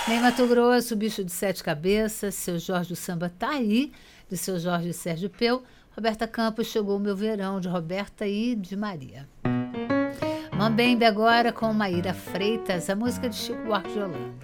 Nem Mato Grosso, Bicho de Sete Cabeças, Seu Jorge o Samba Tá Aí, de Seu Jorge e Sérgio Peu. Roberta Campos, Chegou o Meu Verão, de Roberta e de Maria. Mambembe agora com Maíra Freitas, a música de Chico Buarque de Holanda.